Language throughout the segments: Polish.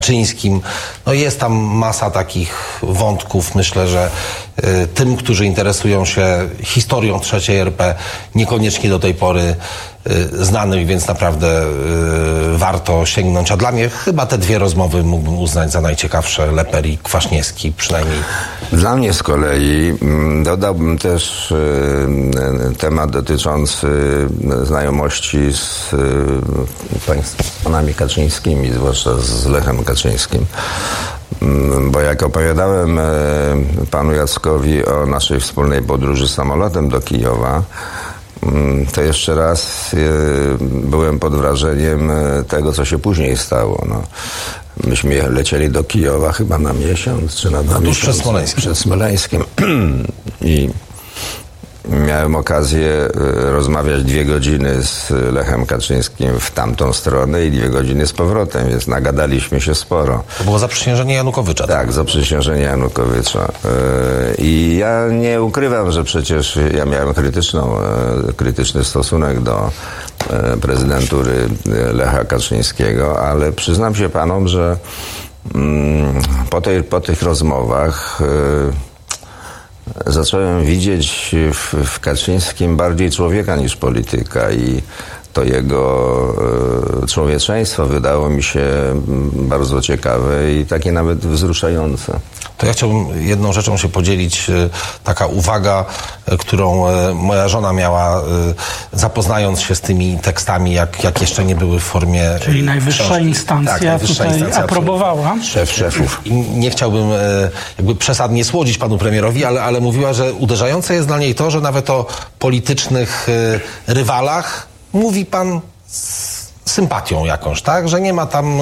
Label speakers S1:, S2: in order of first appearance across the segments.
S1: Kaczyńskim. No jest tam masa takich wątków. Myślę, że tym, którzy interesują się historią III RP, niekoniecznie do tej pory znanych, więc naprawdę warto sięgnąć. A dla mnie chyba te dwie rozmowy mógłbym uznać za najciekawsze. Leper i Kwaśniewski przynajmniej.
S2: Dla mnie z kolei dodałbym też temat dotyczący znajomości z panami Kaczyńskimi, zwłaszcza z Lechem Kaczyńskim. Bo jak opowiadałem panu Jackowi o naszej wspólnej podróży samolotem do Kijowa, to jeszcze raz byłem pod wrażeniem tego, co się później stało. No, myśmy lecieli do Kijowa chyba na miesiąc, czy na 2 miesiące. Przed Smoleńskiem. I miałem okazję rozmawiać 2 godziny z Lechem Kaczyńskim w tamtą stronę i 2 godziny z powrotem, więc nagadaliśmy się sporo.
S1: To było zaprzysiężenie Janukowycza.
S2: Tak, zaprzysiężenie Janukowycza. I ja nie ukrywam, że przecież ja miałem krytyczny stosunek do prezydentury Lecha Kaczyńskiego, ale przyznam się panom, że po tych rozmowach zacząłem widzieć w Kaczyńskim bardziej człowieka niż polityka i to jego człowieczeństwo wydało mi się bardzo ciekawe i takie nawet wzruszające.
S1: To ja chciałbym jedną rzeczą się podzielić. Taka uwaga, którą moja żona miała, zapoznając się z tymi tekstami, jak jeszcze nie były w formie
S3: Czyli najwyższa
S1: książki.
S3: instancja
S1: tak, najwyższa
S3: tutaj
S1: instancja
S3: aprobowała.
S2: Szef szefów.
S1: I nie chciałbym jakby przesadnie słodzić panu premierowi, ale mówiła, że uderzające jest dla niej to, że nawet o politycznych rywalach mówi pan z sympatią jakąś, tak? Że nie ma tam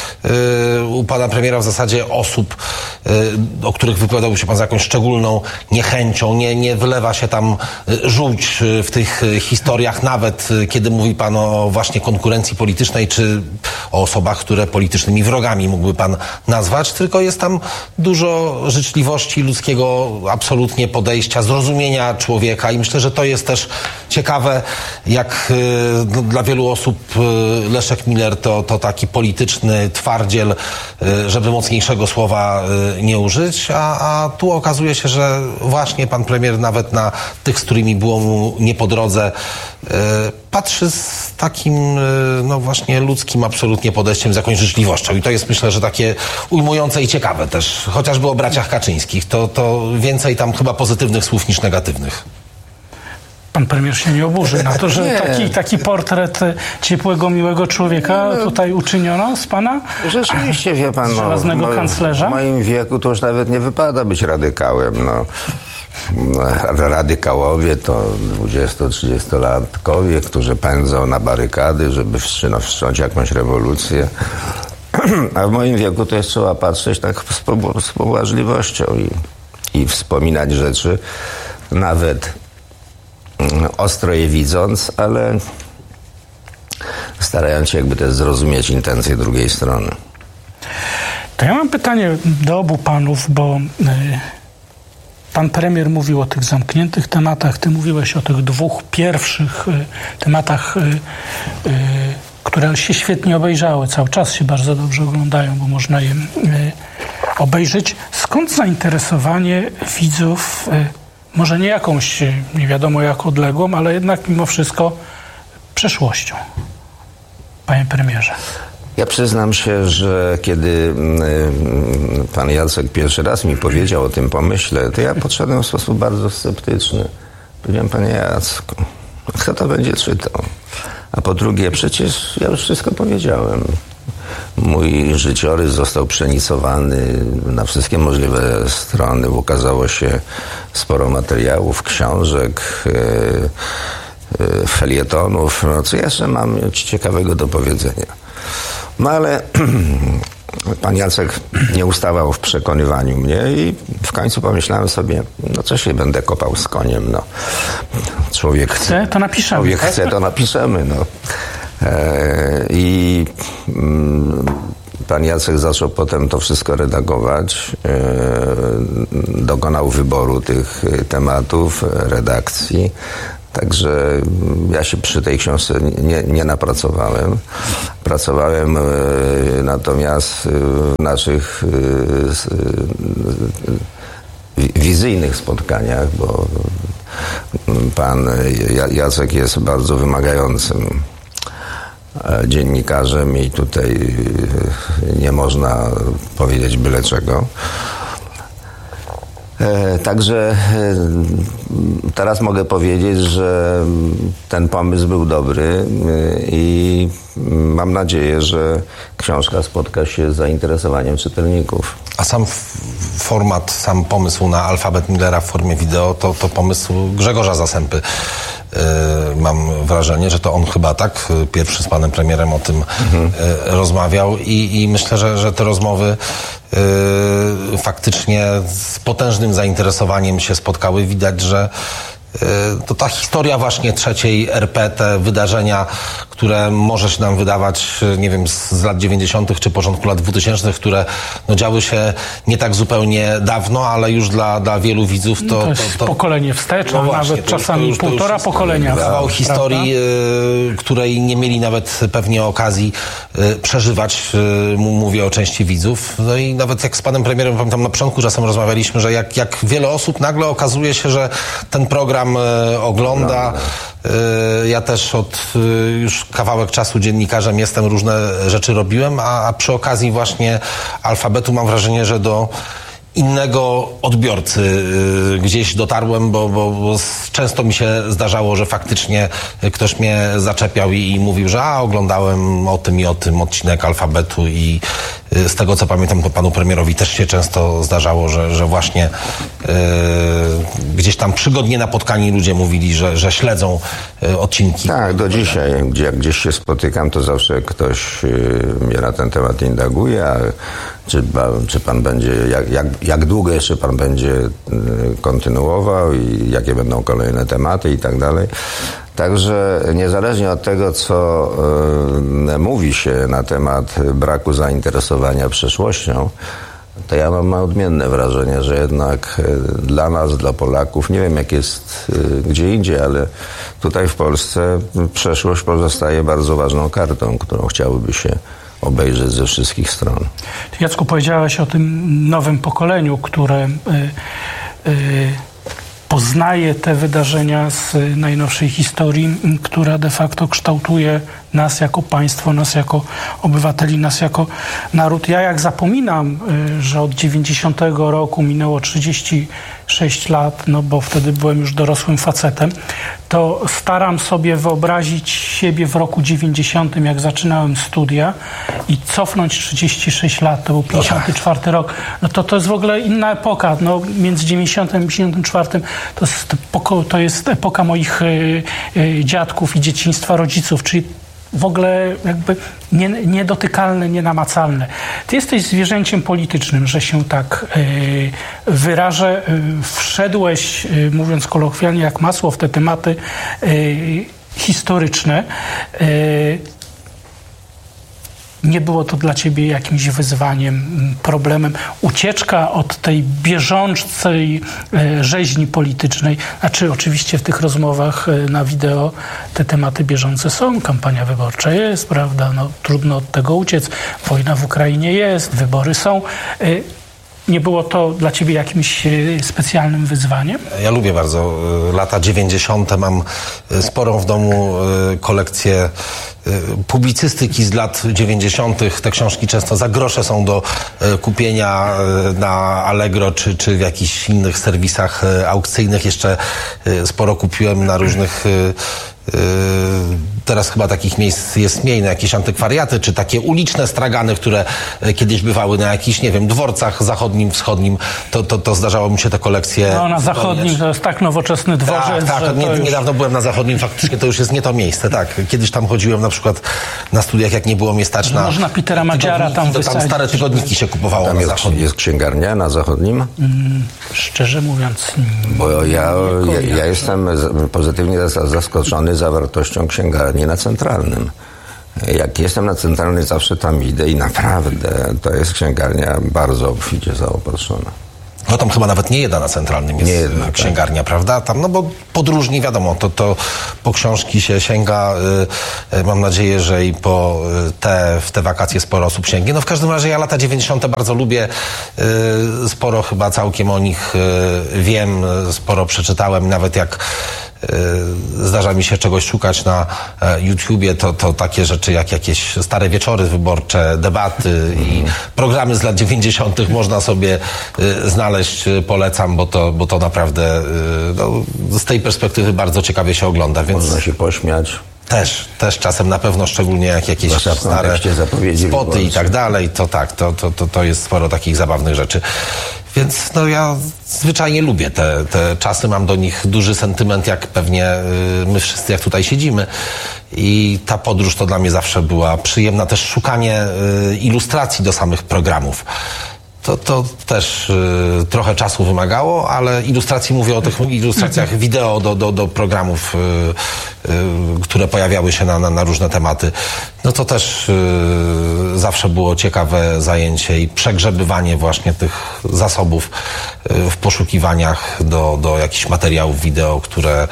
S1: u pana premiera w zasadzie osób, o których wypowiadałby się pan z jakąś szczególną niechęcią. Nie wylewa się tam żółć w tych historiach, nawet kiedy mówi pan o właśnie konkurencji politycznej, czy o osobach, które politycznymi wrogami mógłby pan nazwać, tylko jest tam dużo życzliwości, ludzkiego absolutnie podejścia, zrozumienia człowieka i myślę, że to jest też ciekawe, jak dla wielu osób Leszek Miller to taki polityczny twardziel, żeby mocniejszego słowa nie użyć, a tu okazuje się, że właśnie pan premier nawet na tych, z którymi było mu nie po drodze, patrzy z takim no właśnie ludzkim absolutnie podejściem, z jakąś życzliwością i to jest, myślę, że takie ujmujące i ciekawe też, chociażby o braciach Kaczyńskich, to więcej tam chyba pozytywnych słów niż negatywnych.
S3: Pan premier się nie oburzy na to, że taki portret ciepłego, miłego człowieka tutaj uczyniono z pana?
S2: Rzeczywiście, wie pan,
S3: żelaznego kanclerza?
S2: W moim wieku to już nawet nie wypada być radykałem. No. Radykałowie to 20-30-latkowie, którzy pędzą na barykady, żeby wszcząć jakąś rewolucję. A w moim wieku to jest trzeba patrzeć tak z pobłażliwością i wspominać rzeczy, nawet ostro je widząc, ale starając się jakby też zrozumieć intencje drugiej strony.
S3: To ja mam pytanie do obu panów, bo pan premier mówił o tych zamkniętych tematach, ty mówiłeś o tych 2 pierwszych tematach, które się świetnie obejrzały, cały czas się bardzo dobrze oglądają, bo można je obejrzeć. Skąd zainteresowanie widzów, może nie jakąś, nie wiadomo jak odległą, ale jednak mimo wszystko przeszłością, panie premierze?
S2: Ja przyznam się, że kiedy pan Jacek pierwszy raz mi powiedział o tym pomyśle, to ja podszedłem w sposób bardzo sceptyczny. Powiedziałem, panie Jacku, kto to będzie czytał? A po drugie, przecież ja już wszystko powiedziałem. Mój życiorys został przenicowany na wszystkie możliwe strony. Ukazało się sporo materiałów, książek, felietonów. No, co jeszcze mam ciekawego do powiedzenia? No ale pan Jacek nie ustawał w przekonywaniu mnie i w końcu pomyślałem sobie, no co się będę kopał z koniem, no. Człowiek chce,
S3: to napiszemy.
S2: Człowiek chce, to napiszemy, no. I pan Jacek zaczął potem to wszystko redagować, dokonał wyboru tych tematów, redakcji, Także ja się przy tej książce nie napracowałem. Pracowałem natomiast w naszych wizyjnych spotkaniach, bo pan Jacek jest bardzo wymagającym dziennikarzem i tutaj nie można powiedzieć byle czego. Także teraz mogę powiedzieć, że ten pomysł był dobry i mam nadzieję, że książka spotka się z zainteresowaniem czytelników.
S1: A sam format, sam pomysł na alfabet Millera w formie wideo to pomysł Grzegorza Zasępy. Mam wrażenie, że to on chyba tak pierwszy z panem premierem o tym rozmawiał i myślę, że te rozmowy faktycznie z potężnym zainteresowaniem się spotkały. Widać, że to ta historia właśnie trzeciej RP, te wydarzenia, które może się nam wydawać, nie wiem, z lat 90. czy początku lat 2000, które działy się nie tak zupełnie dawno, ale już dla wielu widzów to
S3: jest pokolenie wstecz, a nawet czasami półtora pokolenia.
S1: Kawał historii, której nie mieli nawet pewnie okazji przeżywać. Mówię o części widzów. No i nawet jak z panem premierem, pamiętam, na początku czasem rozmawialiśmy, że jak wiele osób nagle okazuje się, że ten program ogląda. Ja też od już kawałek czasu dziennikarzem jestem, różne rzeczy robiłem, a przy okazji właśnie alfabetu mam wrażenie, że do innego odbiorcy gdzieś dotarłem, bo często mi się zdarzało, że faktycznie ktoś mnie zaczepiał i mówił, że oglądałem o tym i o tym odcinek alfabetu i z tego co pamiętam, to panu premierowi też się często zdarzało, że właśnie gdzieś tam przygodnie napotkani ludzie mówili, że śledzą odcinki.
S2: Tak, do dzisiaj, jak gdzieś się spotykam, to zawsze ktoś mnie na ten temat indaguje, a czy pan będzie, jak długo jeszcze pan będzie kontynuował i jakie będą kolejne tematy i tak dalej. Także niezależnie od tego, co mówi się na temat braku zainteresowania przeszłością, to ja mam odmienne wrażenie, że jednak dla nas, dla Polaków, nie wiem jak jest gdzie indziej, ale tutaj w Polsce przeszłość pozostaje bardzo ważną kartą, którą chciałoby się obejrzeć ze wszystkich stron.
S3: Jacku, powiedziałeś o tym nowym pokoleniu, które poznaje te wydarzenia z najnowszej historii, która de facto kształtuje nas jako państwo, nas jako obywateli, nas jako naród. Ja jak zapominam, że od 90 roku minęło 36 lat, no bo wtedy byłem już dorosłym facetem, to staram sobie wyobrazić siebie w roku 90, jak zaczynałem studia i cofnąć 36 lat, to był 54 rok. No to jest w ogóle inna epoka. No, między 90 a 54 to jest epoka moich dziadków i dzieciństwa rodziców, czyli w ogóle jakby niedotykalne, nienamacalne. Ty jesteś zwierzęciem politycznym, że się tak wyrażę. Wszedłeś, mówiąc kolokwialnie, jak masło w te tematy historyczne. Nie było to dla ciebie jakimś wyzwaniem, problemem? Ucieczka od tej bieżącej rzeźni politycznej. Znaczy oczywiście w tych rozmowach na wideo te tematy bieżące są. Kampania wyborcza jest, prawda? No, trudno od tego uciec. Wojna w Ukrainie jest, wybory są. Nie było to dla ciebie jakimś specjalnym wyzwaniem?
S1: Ja lubię bardzo lata 90. Mam sporą w domu kolekcję publicystyki z lat 90. Te książki często za grosze są do kupienia na Allegro czy w jakichś innych serwisach aukcyjnych. Jeszcze sporo kupiłem na różnych teraz chyba takich miejsc jest mniej, na jakieś antykwariaty, czy takie uliczne stragany, które kiedyś bywały na jakichś, nie wiem, dworcach zachodnim, wschodnim, to zdarzało mi się te kolekcje.
S3: No na zachodnim to jest tak nowoczesny dworzec.
S1: Tak, niedawno byłem na zachodnim, faktycznie to już jest nie to miejsce, tak. Kiedyś tam chodziłem na przykład na studiach, jak nie było mnie stać na...
S3: Można Petera Madziara tam wysadzić.
S1: Tam stare tygodniki się kupowało
S2: tam
S1: na zachodnim.
S2: Jest księgarnia na zachodnim?
S3: Szczerze mówiąc...
S2: Bo ja jestem pozytywnie zaskoczony zawartością księgarni na Centralnym. Jak jestem na Centralnej, zawsze tam idę i naprawdę to jest księgarnia bardzo obficie zaopatrzona.
S1: No tam chyba nawet nie jedna na Centralnym jest księgarnia, prawda? Tam, no bo podróżni, wiadomo, to po książki się sięga. Mam nadzieję, że i w te wakacje sporo osób sięgnie. No w każdym razie ja lata 90. bardzo lubię. Sporo chyba całkiem o nich wiem, sporo przeczytałem. Nawet jak zdarza mi się czegoś szukać na YouTubie, to takie rzeczy jak jakieś stare wieczory wyborcze, debaty i programy z lat 90. można sobie znaleźć, polecam, bo to naprawdę z tej perspektywy bardzo ciekawie się ogląda. Więc
S2: można się pośmiać.
S1: Też czasem na pewno, szczególnie jak jakieś stare spoty i tak dalej, to tak, to jest sporo takich zabawnych rzeczy. Więc no ja zwyczajnie lubię te czasy, mam do nich duży sentyment, jak pewnie my wszyscy, jak tutaj siedzimy. I ta podróż to dla mnie zawsze była przyjemna. Też szukanie ilustracji do samych programów. To też trochę czasu wymagało, ale mówię o tych ilustracjach wideo do programów, które pojawiały się na różne tematy. No to też zawsze było ciekawe zajęcie i przegrzebywanie właśnie tych zasobów w poszukiwaniach do jakichś materiałów wideo, które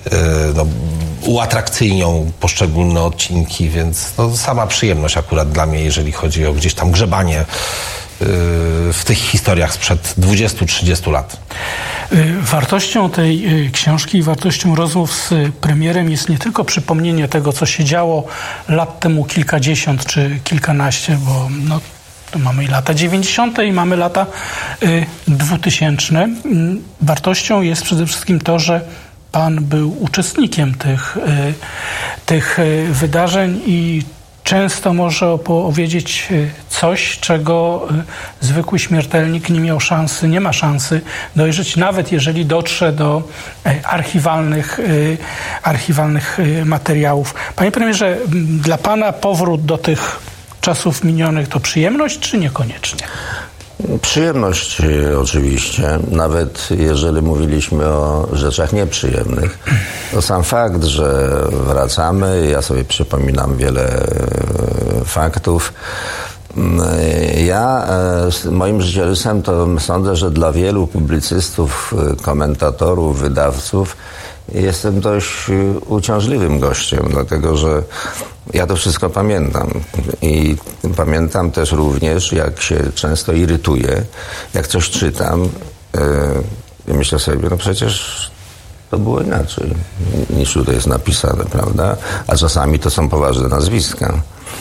S1: uatrakcyjnią poszczególne odcinki, więc sama przyjemność akurat dla mnie, jeżeli chodzi o gdzieś tam grzebanie w tych historiach sprzed 20-30 lat.
S3: Wartością tej książki i wartością rozmów z premierem jest nie tylko przypomnienie tego, co się działo lat temu kilkadziesiąt czy kilkanaście, bo mamy lata 90. i mamy lata 2000. Wartością jest przede wszystkim to, że pan był uczestnikiem tych wydarzeń i często może opowiedzieć coś, czego zwykły śmiertelnik nie ma szansy dojrzeć, nawet jeżeli dotrze do archiwalnych materiałów. Panie premierze, dla pana powrót do tych czasów minionych to przyjemność, czy niekoniecznie?
S2: Przyjemność oczywiście, nawet jeżeli mówiliśmy o rzeczach nieprzyjemnych. To sam fakt, że wracamy, ja sobie przypominam wiele faktów. Ja moim życiorysem to sądzę, że dla wielu publicystów, komentatorów, wydawców jestem dość uciążliwym gościem, dlatego że ja to wszystko pamiętam i pamiętam też również, jak się często irytuję, jak coś czytam i myślę sobie, przecież to było inaczej niż tutaj jest napisane, prawda? A czasami to są poważne nazwiska.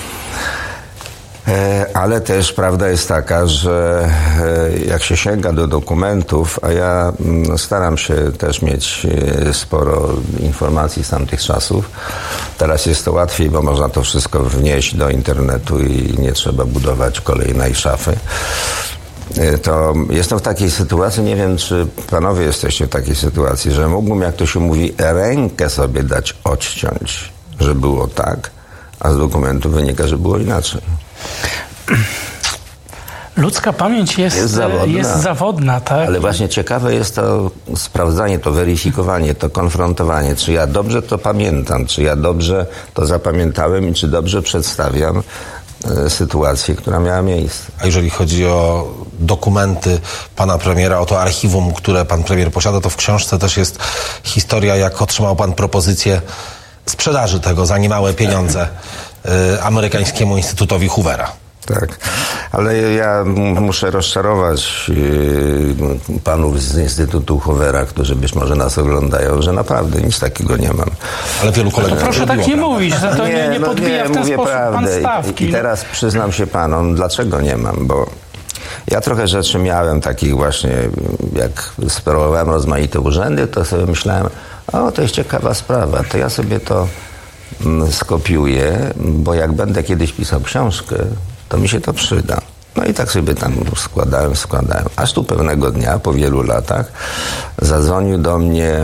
S2: Ale też prawda jest taka, że jak się sięga do dokumentów, a ja staram się też mieć sporo informacji z tamtych czasów. Teraz jest to łatwiej, bo można to wszystko wnieść do internetu i nie trzeba budować kolejnej szafy. To jestem w takiej sytuacji, nie wiem, czy panowie jesteście w takiej sytuacji, że mógłbym, jak to się mówi, rękę sobie dać odciąć, że było tak, a z dokumentu wynika, że było inaczej.
S3: Ludzka pamięć jest zawodna, tak?
S2: Ale właśnie ciekawe jest to sprawdzanie, to weryfikowanie, to konfrontowanie. Czy ja dobrze to pamiętam, czy ja dobrze to zapamiętałem i czy dobrze przedstawiam sytuację, która miała miejsce.
S1: A jeżeli chodzi o dokumenty pana premiera, o to archiwum, które pan premier posiada, to w książce też jest historia, jak otrzymał pan propozycję sprzedaży tego za niemałe pieniądze amerykańskiemu Instytutowi Hoovera.
S2: Tak, ale ja muszę rozczarować panów z Instytutu Hoovera, którzy być może nas oglądają, że naprawdę nic takiego nie mam.
S1: Ale wielu kolegów...
S3: Proszę tak nie mówić, że to nie podbija w ten sposób pan stawki.
S2: I teraz przyznam się panom, dlaczego nie mam, bo ja trochę rzeczy miałem takich właśnie, jak sprawowałem rozmaite urzędy, to sobie myślałem, to jest ciekawa sprawa, to ja sobie to skopiuję, bo jak będę kiedyś pisał książkę, to mi się to przyda. No i tak sobie tam składałem. Aż tu pewnego dnia, po wielu latach, zadzwonił do mnie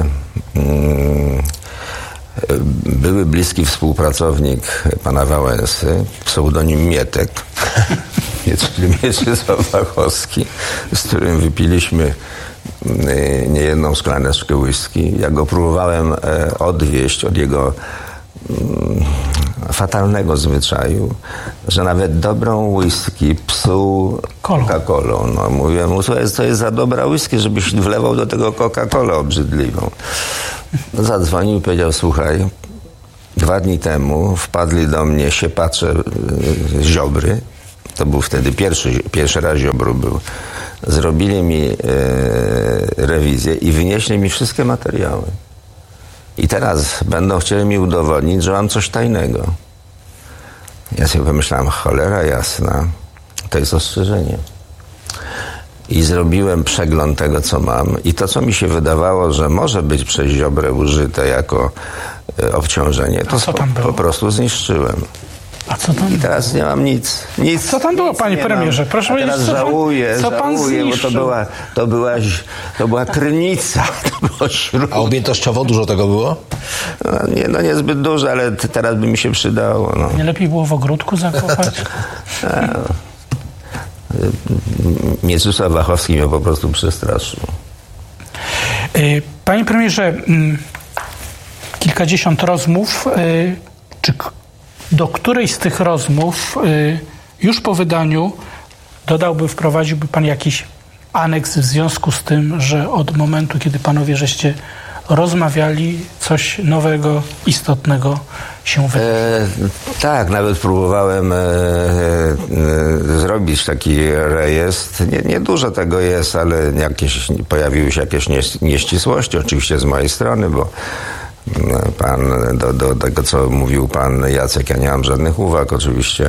S2: były bliski współpracownik pana Wałęsy, pseudonim Mietek, Mieczysław Wachowski, z którym wypiliśmy niejedną szklaneczkę whisky. Ja go próbowałem odwieźć od jego fatalnego zwyczaju, że nawet dobrą whisky psuł Coca-Colą. No, mówię mu, słuchaj, to jest za dobra whisky, żebyś wlewał do tego Coca-Colę obrzydliwą. Zadzwonił i powiedział, słuchaj, 2 dni temu wpadli do mnie siepacze Ziobry. To był wtedy pierwszy raz Ziobro był. Zrobili mi rewizję i wynieśli mi wszystkie materiały. I teraz będą chcieli mi udowodnić, że mam coś tajnego. Ja sobie pomyślałem, cholera jasna, to jest ostrzeżenie. I zrobiłem przegląd tego, co mam. I to, co mi się wydawało, że może być przez Ziobrę użyte jako obciążenie, to po prostu zniszczyłem.
S3: A co tam?
S2: I teraz nie mam nic.
S3: Co tam było, panie premierze? Proszę powiedzieć,
S2: teraz żałuję, bo to była krynica. To było
S1: A objętościowo dużo tego było?
S2: No niezbyt dużo, ale teraz by mi się przydało. No.
S3: Nie lepiej było w ogródku zakopać?
S2: Mieczysław Wachowski mnie po prostu przestraszył.
S3: Panie premierze, kilkadziesiąt rozmów. Do której z tych rozmów już po wydaniu wprowadziłby pan jakiś aneks w związku z tym, że od momentu, kiedy panowie żeście rozmawiali, coś nowego, istotnego się wydarzyło?
S2: Tak, nawet próbowałem zrobić taki rejestr. Nie dużo tego jest, ale pojawiły się jakieś nieścisłości, oczywiście z mojej strony, bo do tego, co mówił pan Jacek, ja nie mam żadnych uwag oczywiście.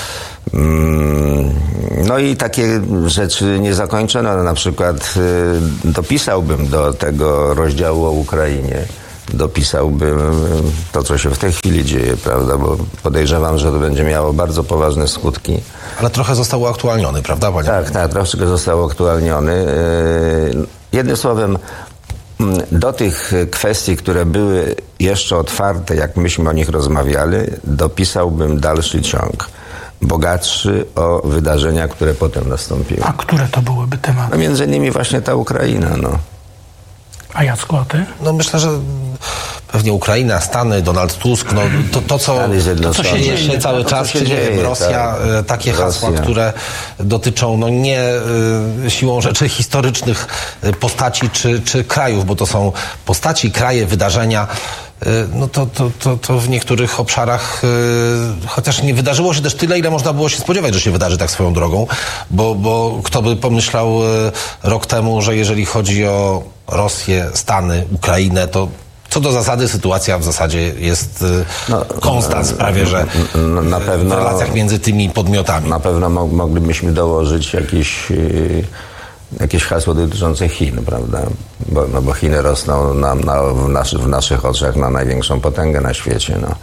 S2: No i takie rzeczy niezakończone, ale na przykład dopisałbym do tego rozdziału o Ukrainie, dopisałbym to, co się w tej chwili dzieje, prawda, bo podejrzewam, że to będzie miało bardzo poważne skutki.
S1: Ale trochę został uaktualniony, prawda, panie?
S2: Tak, troszeczkę został uaktualniony. Jednym słowem, do tych kwestii, które były jeszcze otwarte, jak myśmy o nich rozmawiali, dopisałbym dalszy ciąg, bogatszy o wydarzenia, które potem nastąpiły.
S3: A które to byłyby tematy?
S2: No między innymi właśnie ta Ukraina, no.
S3: A Jacku, a ty?
S1: No myślę, że pewnie Ukraina, Stany, Donald Tusk, no to co się dzieje cały czas, czy nie wiem, Rosja, takie hasła, które dotyczą nie siłą rzeczy historycznych postaci czy krajów, bo to są postaci, kraje, wydarzenia. No to w niektórych obszarach, chociaż nie wydarzyło się też tyle, ile można było się spodziewać, że się wydarzy tak swoją drogą, bo kto by pomyślał rok temu, że jeżeli chodzi o Rosję, Stany, Ukrainę, to co do zasady sytuacja w zasadzie jest konstans prawie, że
S2: na pewno,
S1: w relacjach między tymi podmiotami.
S2: Na pewno moglibyśmy dołożyć jakieś hasło dotyczące Chin, prawda? Bo Chiny rosną w naszych oczach na największą potęgę na świecie. No.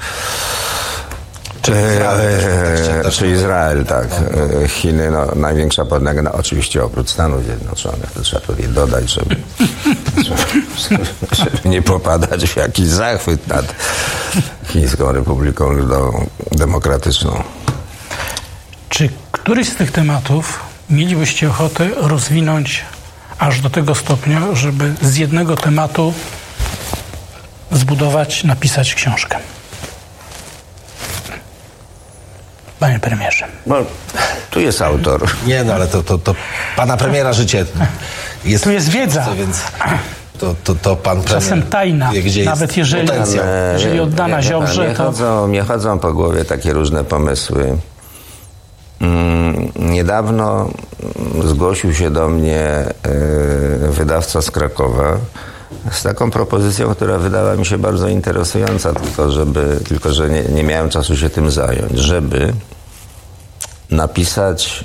S2: Czy Izrael, tak. Chiny, największa potęga, oczywiście oprócz Stanów Zjednoczonych, to trzeba tutaj dodać, żeby nie popadać w jakiś zachwyt nad Chińską Republiką Ludową Demokratyczną.
S3: Czy któryś z tych tematów mielibyście ochotę rozwinąć aż do tego stopnia, żeby z jednego tematu napisać książkę? Panie premierze.
S2: No, tu jest autor.
S1: Nie, ale to pana premiera życie jest...
S3: Tu jest wiedza.
S1: Więc to pan premier
S3: czasem tajna,
S1: wie, gdzie
S3: nawet
S1: jest
S3: jeżeli oddana Ziobrze, to...
S2: Mnie chodzą po głowie takie różne pomysły. Niedawno zgłosił się do mnie wydawca z Krakowa z taką propozycją, która wydała mi się bardzo interesująca, tylko że nie miałem czasu się tym zająć, żeby napisać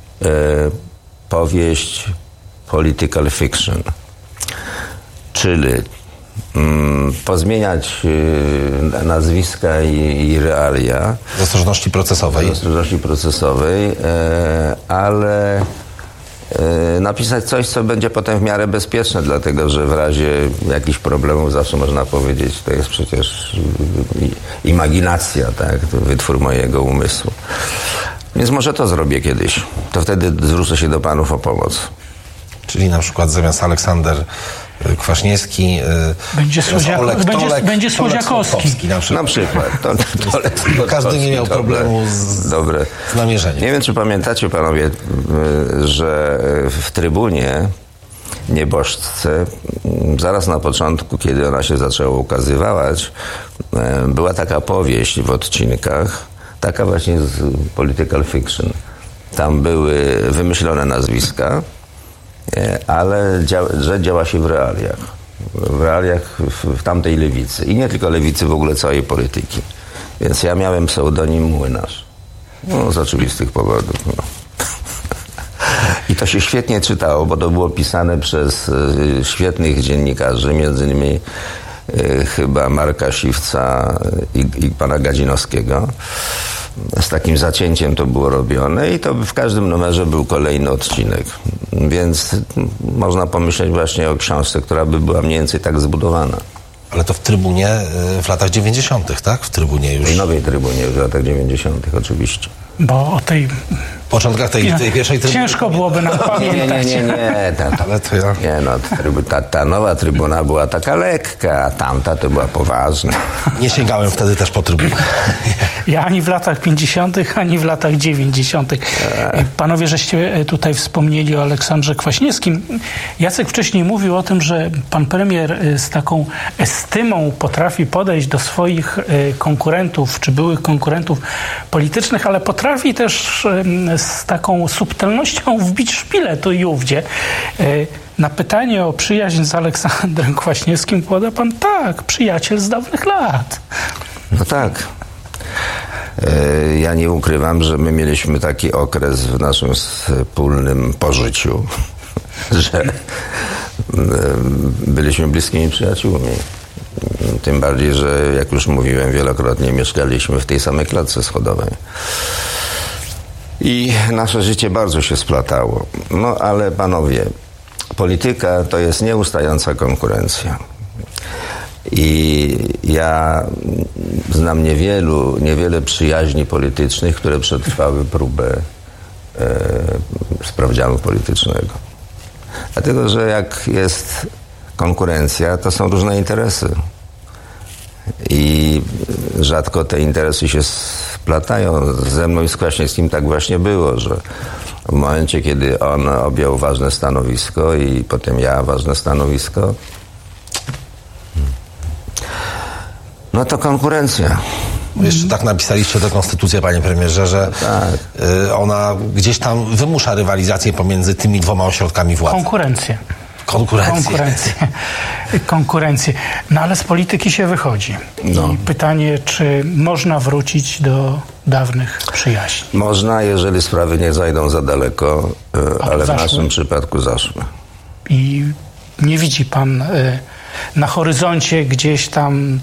S2: powieść political fiction, czyli pozmieniać nazwiska i realia.
S1: Z ostrożności procesowej.
S2: Ale napisać coś, co będzie potem w miarę bezpieczne, dlatego że w razie jakichś problemów zawsze można powiedzieć, to jest przecież imaginacja, tak? To wytwór mojego umysłu. Więc może to zrobię kiedyś. To wtedy zwrócę się do panów o pomoc.
S1: Czyli na przykład zamiast Aleksander Kwaśniewski,
S3: będzie Słodziakowski.
S1: Na przykład. Każdy nie miał problemu z namierzeniem.
S2: Nie wiem, czy pamiętacie panowie, że w Trybunie nieboszczce, zaraz na początku, kiedy ona się zaczęła ukazywać, była taka powieść w odcinkach, taka właśnie z political fiction. Tam były wymyślone nazwiska, ale że działa się w realiach. W realiach w tamtej lewicy. I nie tylko lewicy, w ogóle całej polityki. Więc ja miałem pseudonim Młynarz. No, z oczywistych powodów. No. I to się świetnie czytało, bo to było pisane przez świetnych dziennikarzy, między innymi chyba Marka Siwca i pana Gadzinowskiego. Z takim zacięciem to było robione i to w każdym numerze był kolejny odcinek. Więc można pomyśleć właśnie o książce, która by była mniej więcej tak zbudowana.
S1: Ale to w Trybunie w latach 90., tak? W Trybunie już.
S2: W nowej Trybunie w latach 90. oczywiście.
S3: Bo o tej...
S1: początkach tej pierwszej Trybuny.
S3: Ciężko byłoby nam pamiętać.
S2: Ta nowa Trybuna była taka lekka, a tamta to była poważna.
S1: Nie sięgałem wtedy też po Trybunę.
S3: Ja ani w latach 50., ani w latach 90. Panowie, żeście tutaj wspomnieli o Aleksandrze Kwaśniewskim. Jacek wcześniej mówił o tym, że pan premier z taką estymą potrafi podejść do swoich konkurentów, czy byłych konkurentów politycznych, ale potrafi też z taką subtelnością wbić szpilę tu i ówdzie. Na pytanie o przyjaźń z Aleksandrem Kwaśniewskim poda pan tak, przyjaciel z dawnych lat.
S2: No tak. Ja nie ukrywam, że my mieliśmy taki okres w naszym wspólnym pożyciu, że byliśmy bliskimi przyjaciółmi. Tym bardziej, że jak już mówiłem wielokrotnie, mieszkaliśmy w tej samej klatce schodowej. I nasze życie bardzo się splatało. No ale panowie, polityka to jest nieustająca konkurencja. I ja znam niewiele przyjaźni politycznych, które przetrwały próbę sprawdzianu politycznego. Dlatego, że jak jest konkurencja, to są różne interesy. I rzadko te interesy się splatają. Ze mną i z Kwaśniewskim tak właśnie było, że w momencie, kiedy on objął ważne stanowisko i potem ja ważne stanowisko, no to konkurencja.
S1: Jeszcze tak napisaliście tę konstytucję, panie premierze, że ona gdzieś tam wymusza rywalizację pomiędzy tymi dwoma ośrodkami władzy.
S3: Konkurencję. No ale z polityki się wychodzi. No. I pytanie, czy można wrócić do dawnych przyjaźni?
S2: Można, jeżeli sprawy nie zajdą za daleko, ale w naszym przypadku zaszły.
S3: I nie widzi pan na horyzoncie gdzieś tam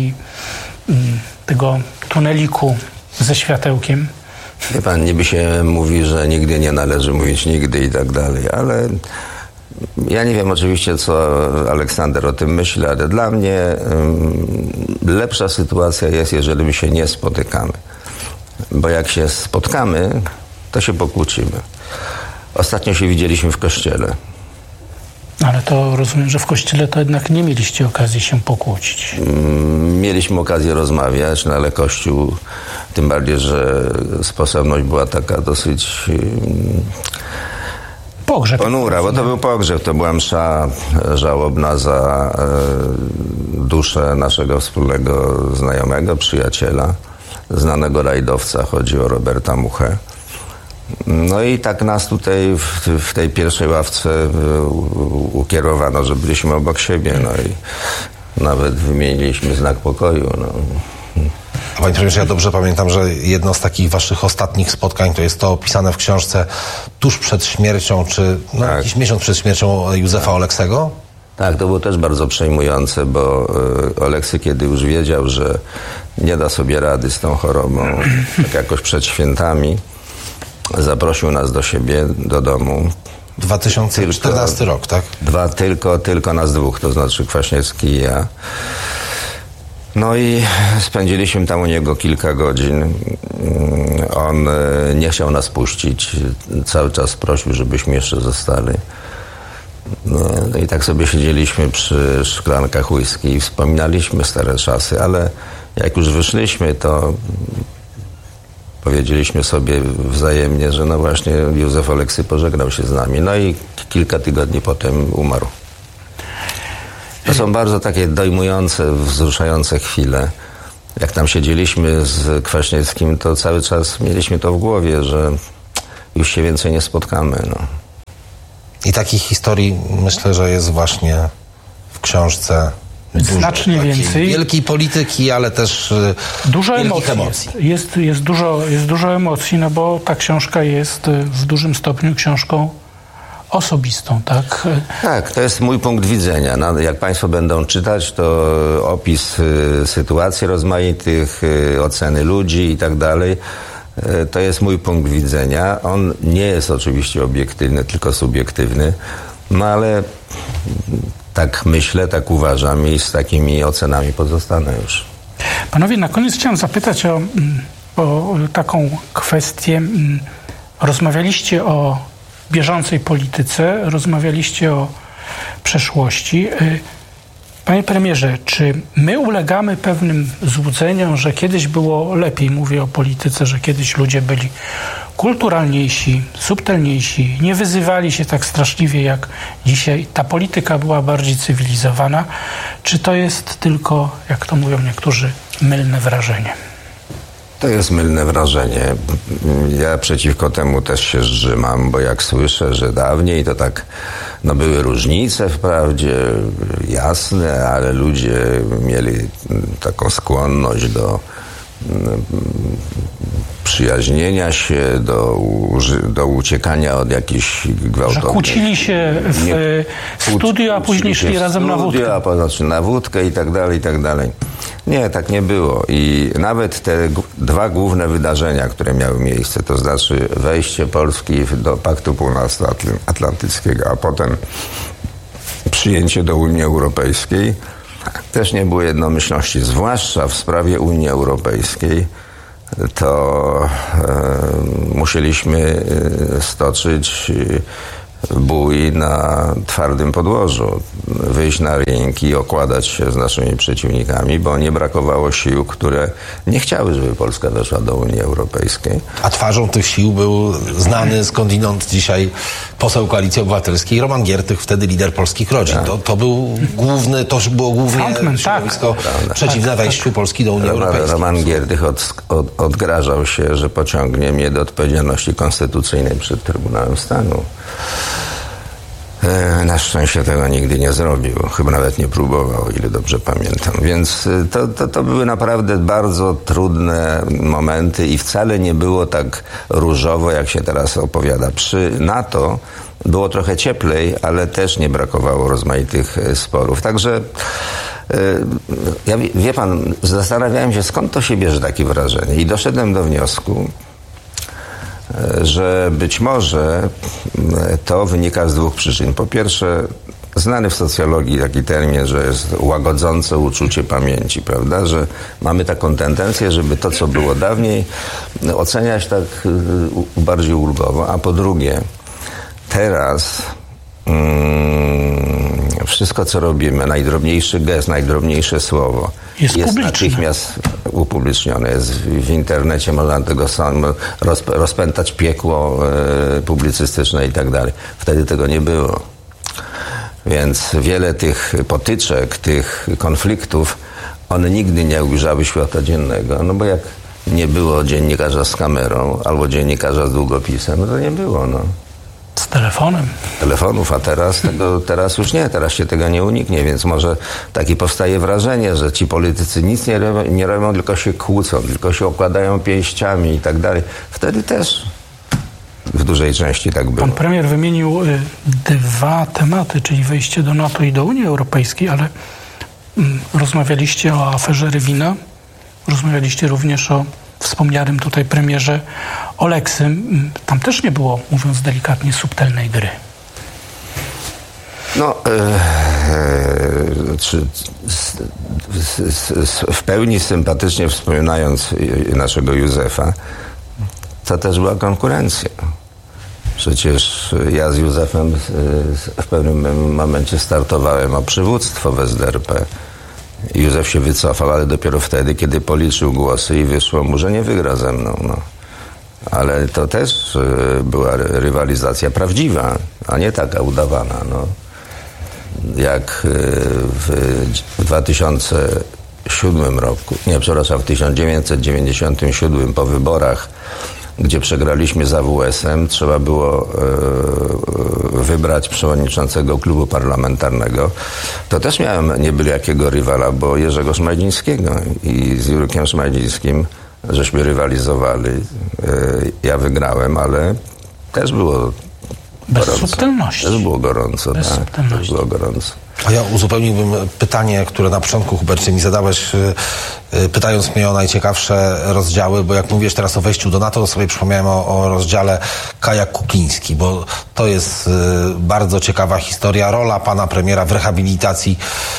S3: tego tuneliku ze światełkiem?
S2: Wie pan, niby się mówi, że nigdy nie należy mówić nigdy i tak dalej, ale ja nie wiem oczywiście, co Aleksander o tym myśli, ale dla mnie lepsza sytuacja jest, jeżeli my się nie spotykamy. Bo jak się spotkamy, to się pokłócimy. Ostatnio się widzieliśmy w kościele.
S3: Ale to rozumiem, że w kościele to jednak nie mieliście okazji się pokłócić.
S2: Mieliśmy okazję rozmawiać, no ale kościół, tym bardziej, że sposobność była taka dosyć
S3: pogrzeb.
S2: Ponura, bo to był pogrzeb, to była msza żałobna za duszę naszego wspólnego znajomego, przyjaciela, znanego rajdowca, chodzi o Roberta Muchę. No i tak nas tutaj w tej pierwszej ławce ukierowano, że byliśmy obok siebie, no i nawet wymieniliśmy znak pokoju. No.
S1: A panie premierze, ja dobrze pamiętam, że jedno z takich waszych ostatnich spotkań to jest to opisane w książce tuż przed śmiercią, czy jakiś miesiąc przed śmiercią Józefa Oleksego?
S2: Tak, to było też bardzo przejmujące, bo Oleksy, kiedy już wiedział, że nie da sobie rady z tą chorobą, tak jakoś przed świętami, zaprosił nas do siebie, do domu.
S1: 2014 rok, tak?
S2: Tylko nas dwóch, to znaczy Kwaśniewski i ja. No i spędziliśmy tam u niego kilka godzin. On nie chciał nas puścić. Cały czas prosił, żebyśmy jeszcze zostali. No i tak sobie siedzieliśmy przy szklankach whisky i wspominaliśmy stare czasy, ale jak już wyszliśmy, to powiedzieliśmy sobie wzajemnie, że no właśnie Józef Oleksy pożegnał się z nami. No i kilka tygodni potem umarł. To są bardzo takie dojmujące, wzruszające chwile. Jak tam siedzieliśmy z Kwaśniewskim, to cały czas mieliśmy to w głowie, że już się więcej nie spotkamy. No.
S1: I takich historii myślę, że jest właśnie w książce dużo.
S3: Znacznie więcej.
S1: Wielkiej polityki, ale też
S3: dużo
S1: wielkich
S3: emocji. Jest dużo emocji, no bo ta książka jest w dużym stopniu książką osobistą, tak?
S2: Tak, to jest mój punkt widzenia. No, jak Państwo będą czytać, to opis sytuacji rozmaitych, oceny ludzi i tak dalej. To jest mój punkt widzenia. On nie jest oczywiście obiektywny, tylko subiektywny, no ale tak myślę, tak uważam i z takimi ocenami pozostanę już.
S3: Panowie, na koniec chciałem zapytać o taką kwestię. Rozmawialiście o bieżącej polityce, rozmawialiście o przeszłości. Panie premierze, czy my ulegamy pewnym złudzeniom, że kiedyś było lepiej? Mówię o polityce, że kiedyś ludzie byli kulturalniejsi, subtelniejsi, nie wyzywali się tak straszliwie jak dzisiaj. Ta polityka była bardziej cywilizowana. Czy to jest tylko, jak to mówią niektórzy, mylne wrażenie?
S2: To jest mylne wrażenie. Ja przeciwko temu też się zżymam, bo jak słyszę, że dawniej to tak, no były różnice wprawdzie, jasne, ale ludzie mieli taką skłonność do przyjaźnienia się, do uciekania od jakichś gwałtownych...
S3: Że kłócili się w studiu, a później szli razem na wódkę.
S2: A potem na wódkę i tak dalej, i tak dalej. Nie, tak nie było. I nawet te dwa główne wydarzenia, które miały miejsce, to znaczy wejście Polski do Paktu Północnoatlantyckiego, a potem przyjęcie do Unii Europejskiej, też nie było jednomyślności, zwłaszcza w sprawie Unii Europejskiej. To musieliśmy stoczyć bój na twardym podłożu, wyjść na ring i okładać się z naszymi przeciwnikami, bo nie brakowało sił, które nie chciały, żeby Polska weszła do Unii Europejskiej.
S1: A twarzą tych sił był znany skądinąd dzisiaj poseł Koalicji Obywatelskiej Roman Giertych, wtedy lider polskich rodzin. Tak. To było głównie środowisko przeciwne wejściu Polski do Unii Europejskiej.
S2: Roman Giertych odgrażał się, że pociągnie mnie do odpowiedzialności konstytucyjnej przed Trybunałem Stanu. Na szczęście tego nigdy nie zrobił. Chyba nawet nie próbował, o ile dobrze pamiętam. Więc to były naprawdę bardzo trudne momenty i wcale nie było tak różowo, jak się teraz opowiada. Przy NATO było trochę cieplej, ale też nie brakowało rozmaitych sporów. Także wie pan, zastanawiałem się, skąd to się bierze takie wrażenie i doszedłem do wniosku, że być może to wynika z dwóch przyczyn. Po pierwsze, znany w socjologii taki termin, że jest łagodzące uczucie pamięci, prawda? Że mamy taką tendencję, żeby to, co było dawniej, oceniać tak bardziej ulgowo. A po drugie, teraz wszystko, co robimy, najdrobniejszy gest, najdrobniejsze słowo jest natychmiast upublicznione. Jest w internecie, można tego rozpętać piekło publicystyczne i tak dalej. Wtedy tego nie było. Więc wiele tych potyczek, tych konfliktów, one nigdy nie ujrzały światła dziennego. No bo jak nie było dziennikarza z kamerą albo dziennikarza z długopisem, no to nie było, no.
S3: Z telefonem.
S2: Telefonów, a teraz już nie, teraz się tego nie uniknie, więc może takie powstaje wrażenie, że ci politycy nic nie robią, tylko się kłócą, tylko się okładają pięściami i tak dalej. Wtedy też w dużej części tak było.
S3: Pan premier wymienił dwa tematy, czyli wejście do NATO i do Unii Europejskiej, ale rozmawialiście o aferze Rywina, rozmawialiście również o wspomnianym tutaj premierze Oleksym. Tam też nie było, mówiąc delikatnie, subtelnej gry.
S2: No, w pełni sympatycznie wspominając naszego Józefa, to też była konkurencja. Przecież ja z Józefem w pewnym momencie startowałem o przywództwo w SDRP. Józef się wycofał, ale dopiero wtedy, kiedy policzył głosy i wyszło mu, że nie wygra ze mną. No. Ale to też była rywalizacja prawdziwa, a nie taka udawana. No. Jak w 2007 roku, w 1997 po wyborach, gdzie przegraliśmy z AWS-em, trzeba było wybrać przewodniczącego klubu parlamentarnego. To też miałem nie byle jakiego rywala, bo Jerzego Szmajdzińskiego i z Jurkiem Szmajdzińskim żeśmy rywalizowali. Ja wygrałem, ale też było
S3: bez
S2: gorąco.
S3: subtelności.
S2: Też było gorąco,
S3: bez subtelności.
S2: Też było gorąco.
S1: A ja uzupełniłbym pytanie, które na początku, Hubercie, mi zadałeś, pytając mnie o najciekawsze rozdziały, bo jak mówisz teraz o wejściu do NATO, to sobie przypomniałem o rozdziale Kajak-Kukliński, bo to jest bardzo ciekawa historia, rola pana premiera w rehabilitacji.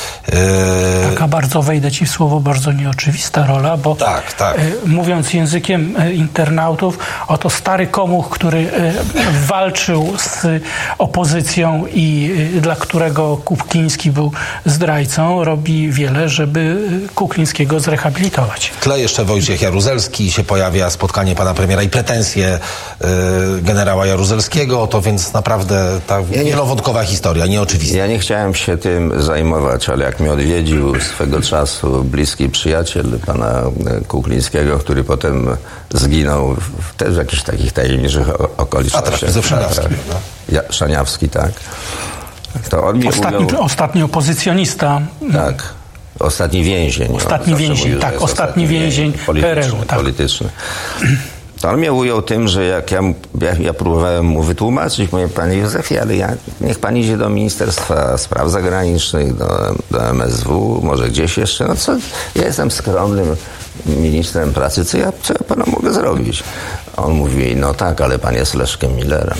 S3: Taka bardzo, wejdę ci w słowo, bardzo nieoczywista rola, bo
S1: tak.
S3: Mówiąc językiem internautów, oto stary komuch, który walczył z opozycją i dla którego Kukliński był zdrajcą, robi wiele, żeby Kuklińskiego zrehabilitować.
S1: W tle jeszcze Wojciech Jaruzelski się pojawia, spotkanie pana premiera i pretensje generała Jaruzelskiego, to więc naprawdę ta wielowątkowa historia, nieoczywista.
S2: Ja nie chciałem się tym zajmować, ale jak mnie odwiedził swego czasu bliski przyjaciel pana Kuklińskiego, który potem zginął też w jakichś takich tajemniczych okolicznościach.
S1: Józef Szaniawski.
S2: Szaniawski, tak. To on mi
S3: Ostatni opozycjonista.
S2: Tak. Ostatni więzień.
S3: Ostatni więzień, tak. Ostatni więzień PRL-u. Tak.
S2: Polityczny. To on mnie ujął tym, że jak ja próbowałem mu wytłumaczyć, mówię, panie Józefie, ale niech pan idzie do Ministerstwa Spraw Zagranicznych, do MSW, może gdzieś jeszcze. No co, ja jestem skromnym ministrem pracy, co ja panu mogę zrobić? A on mówi, no tak, ale pan jest Leszkiem Millerem.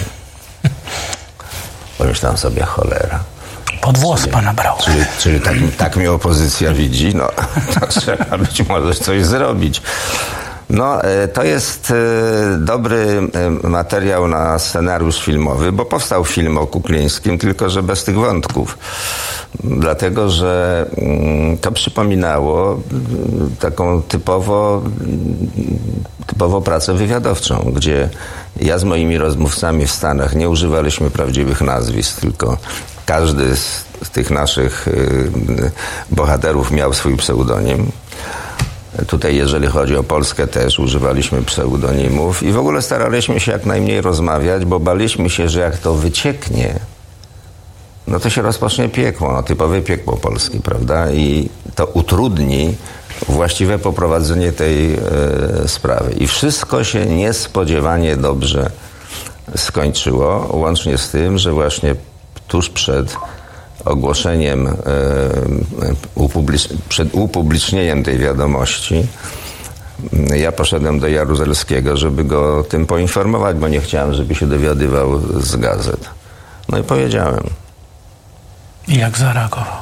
S2: Pomyślałem sobie, cholera.
S3: Pod włos pana brał.
S2: Czyli tak mnie opozycja widzi, no to trzeba być może coś zrobić. No, to jest dobry materiał na scenariusz filmowy, bo powstał film o Kuklińskim, tylko że bez tych wątków. Dlatego, że to przypominało taką typowo pracę wywiadowczą, gdzie ja z moimi rozmówcami w Stanach nie używaliśmy prawdziwych nazwisk, tylko każdy z tych naszych bohaterów miał swój pseudonim. Tutaj, jeżeli chodzi o Polskę, też używaliśmy pseudonimów i w ogóle staraliśmy się jak najmniej rozmawiać, bo baliśmy się, że jak to wycieknie, no to się rozpocznie piekło, no typowe piekło Polski, prawda? I to utrudni właściwe poprowadzenie tej sprawy. I wszystko się niespodziewanie dobrze skończyło, łącznie z tym, że właśnie tuż przed ogłoszeniem, przed upublicznieniem tej wiadomości, ja poszedłem do Jaruzelskiego, żeby go o tym poinformować, bo nie chciałem, żeby się dowiadywał z gazet. No i powiedziałem.
S3: I jak zareagował?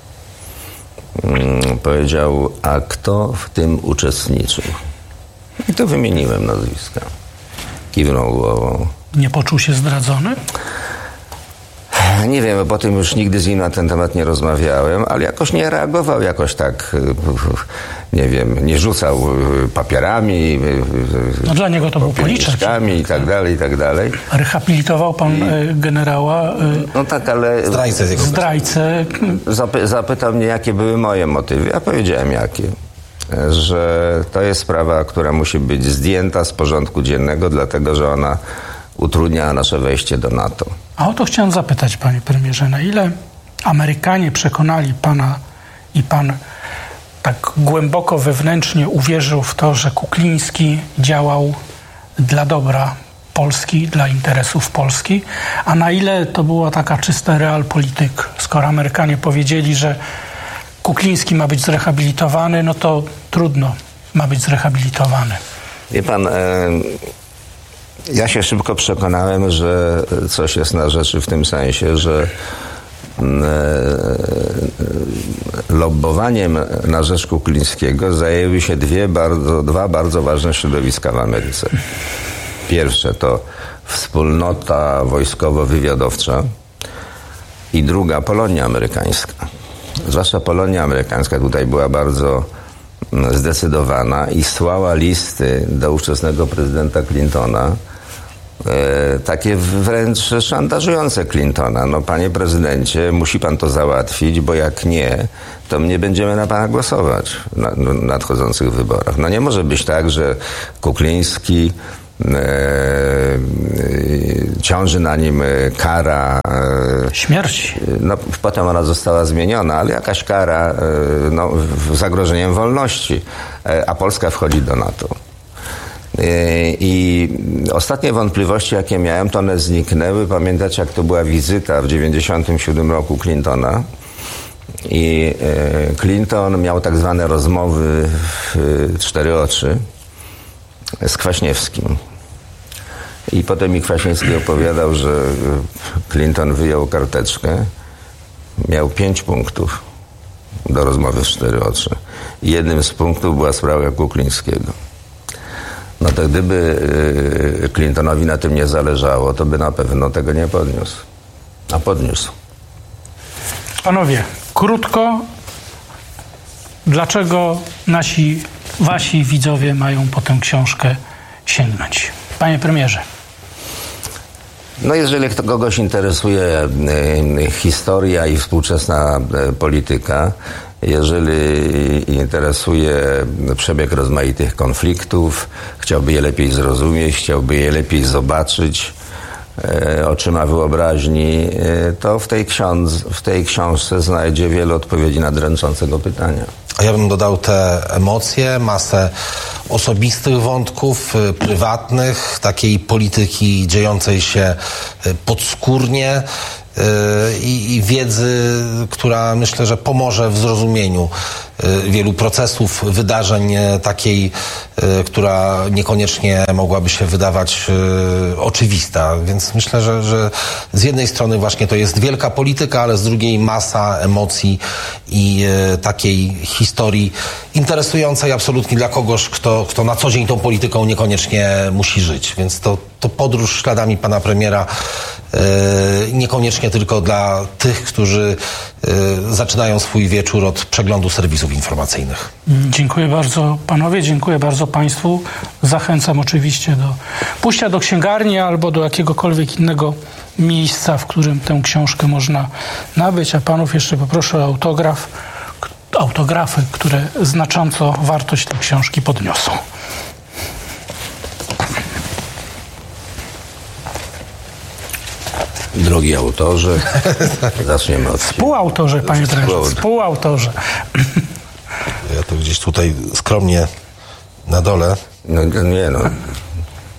S2: Powiedział, a kto w tym uczestniczył? I to wymieniłem nazwiska. Kiwnął głową.
S3: Nie poczuł się zdradzony?
S2: Nie wiem, bo potem już nigdy z nim na ten temat nie rozmawiałem, ale jakoś nie reagował, jakoś tak, nie wiem, nie rzucał papierami,
S3: no dla niego to był policzek.
S2: I tak dalej, i tak dalej.
S3: Rehabilitował pan generała
S2: no tak, ale
S3: zdrajcę.
S2: Zapytał mnie, jakie były moje motywy. Ja powiedziałem, jakie. Że to jest sprawa, która musi być zdjęta z porządku dziennego, dlatego że ona utrudnia nasze wejście do NATO.
S3: A o to chciałem zapytać, panie premierze, na ile Amerykanie przekonali pana i pan tak głęboko wewnętrznie uwierzył w to, że Kukliński działał dla dobra Polski, dla interesów Polski, a na ile to była taka czysta realpolitik, skoro Amerykanie powiedzieli, że Kukliński ma być zrehabilitowany, no to trudno, ma być zrehabilitowany.
S2: Wie pan, ja się szybko przekonałem, że coś jest na rzeczy w tym sensie, że lobbowaniem na rzecz Kuklińskiego zajęły się dwa bardzo ważne środowiska w Ameryce. Pierwsze to wspólnota wojskowo-wywiadowcza i druga Polonia amerykańska. Zwłaszcza Polonia amerykańska tutaj była bardzo zdecydowana i słała listy do ówczesnego prezydenta Clintona, takie wręcz szantażujące Clintona. No, panie prezydencie, musi pan to załatwić, bo jak nie, to my nie będziemy na pana głosować w nadchodzących wyborach. No nie może być tak, że Kukliński, ciąży na nim kara
S3: śmierci.
S2: No, potem ona została zmieniona, ale jakaś kara zagrożeniem wolności, a Polska wchodzi do NATO. I ostatnie wątpliwości, jakie miałem, to one zniknęły. Pamiętacie, jak to była wizyta w 1997 roku Clintona i Clinton miał tak zwane rozmowy w 4 oczy z Kwaśniewskim. I potem mi Kwaśniewski opowiadał, że Clinton wyjął karteczkę, miał 5 punktów do rozmowy w 4 oczy. I jednym z punktów była sprawa Kuklińskiego. No to gdyby Clintonowi na tym nie zależało, to by na pewno tego nie podniósł. A podniósł.
S3: Panowie, krótko, dlaczego wasi widzowie mają po tę książkę sięgnąć? Panie premierze.
S2: No jeżeli kogoś interesuje historia i współczesna polityka, jeżeli interesuje przebieg rozmaitych konfliktów, chciałby je lepiej zrozumieć, chciałby je lepiej zobaczyć oczyma wyobraźni, to w tej książce znajdzie wiele odpowiedzi na dręczące go pytania.
S1: A ja bym dodał te emocje, masę osobistych wątków, prywatnych, takiej polityki dziejącej się podskórnie i wiedzy, która myślę, że pomoże w zrozumieniu wielu procesów, wydarzeń, takiej, która niekoniecznie mogłaby się wydawać oczywista. Więc myślę, że z jednej strony właśnie to jest wielka polityka, ale z drugiej masa emocji i takiej historii interesującej absolutnie dla kogoś, kto na co dzień tą polityką niekoniecznie musi żyć. Więc to podróż śladami pana premiera niekoniecznie tylko dla tych, którzy zaczynają swój wieczór od przeglądu serwisów informacyjnych.
S3: Dziękuję bardzo panowie, dziękuję bardzo państwu. Zachęcam oczywiście do pójścia do księgarni albo do jakiegokolwiek innego miejsca, w którym tę książkę można nabyć, a panów jeszcze poproszę o autografy, które znacząco wartość tej książki podniosą.
S2: Drogi autorze, zaczniemy od...
S3: Współautorze, panie prezesie, współautorze.
S1: Ja to gdzieś tutaj skromnie na dole.
S2: No nie no.